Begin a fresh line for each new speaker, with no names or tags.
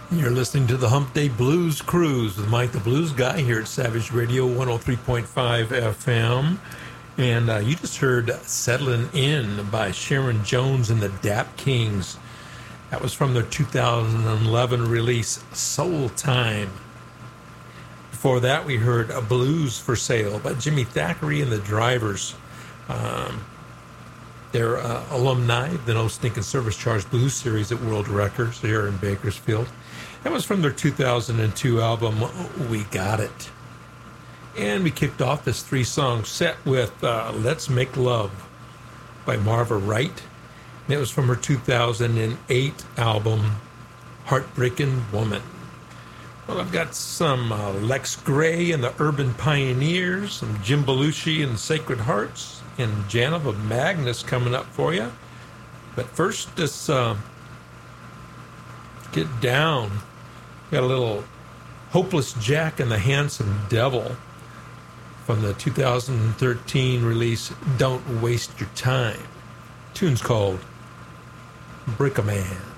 You're listening to the Hump Day Blues Cruise with Mike the Blues Guy here at Savage Radio 103.5 FM. And you just heard Settling In by Sharon Jones and the Dap Kings. That was from their 2011 release, Soul Time. Before that, we heard A Blues for Sale by Jimmy Thackeray and the Drivers. They're alumni of the No Stinking Service Charge Blues Series at World Records here in Bakersfield. That was from their 2002 album, We Got It. And we kicked off this three-song set with Let's Make Love by Marva Wright. And it was from her 2008 album, Heartbreaking Woman. Well, I've got some Lex Gray and the Urban Pioneers, some Jim Belushi and Sacred Hearts, and Janova Magnus coming up for you. But first, let's get down. Got a little Hopeless Jack and the Handsome Devil from the 2013 release Don't Waste Your Time. Tune's called Brick a Man.